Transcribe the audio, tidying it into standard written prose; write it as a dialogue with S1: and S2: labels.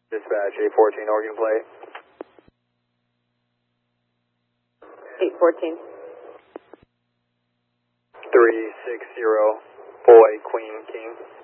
S1: Dispatch 814 Oregon plate.
S2: 814.
S1: 360 boy Queen King.